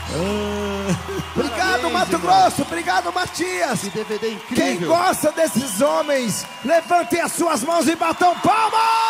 Obrigado, Mato Grosso. Obrigado, Matias. Que DVD incrível. Quem gosta desses homens, levantem as suas mãos e batam palmas.